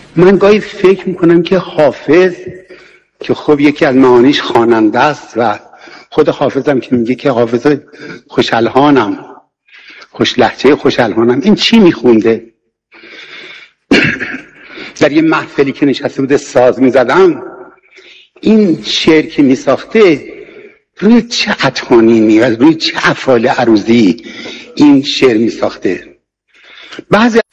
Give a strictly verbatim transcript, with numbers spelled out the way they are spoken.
من گاهی فکر میکنم که حافظ که خب یکی از معانیش خواننده است و خود حافظم که میگه که حافظ خوشالهانم، خوش لهجه خوشالهانم، این چی میخونده؟ در یه محفلی که نشسته بوده ساز میزدم، این شعر که میساخته روی چه اطهانی و روی چه افعال عروضی این شعر میساخته. بعضی